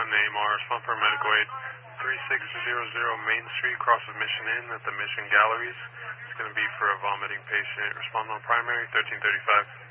AMR, respond for medical aid. 3600 Main Street, cross of Mission Inn at the Mission Galleries. It's going to be for a vomiting patient. Respond on primary, 1335.